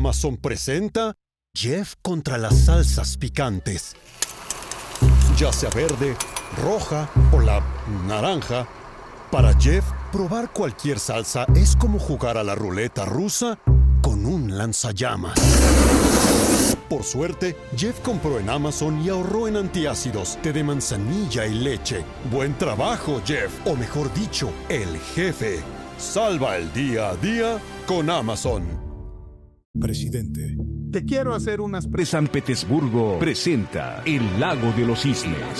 Amazon presenta Jeff contra las salsas picantes. Ya sea verde, roja o la naranja, para Jeff, probar cualquier salsa es como jugar a la ruleta rusa con un lanzallamas. Por suerte, Jeff compró en Amazon y ahorró en antiácidos, té de manzanilla y leche. Buen trabajo, Jeff, o mejor dicho, el jefe. Salva el día a día con Amazon. Presidente. Te quiero hacer unas... San Petersburgo presenta El Lago de los Cisnes.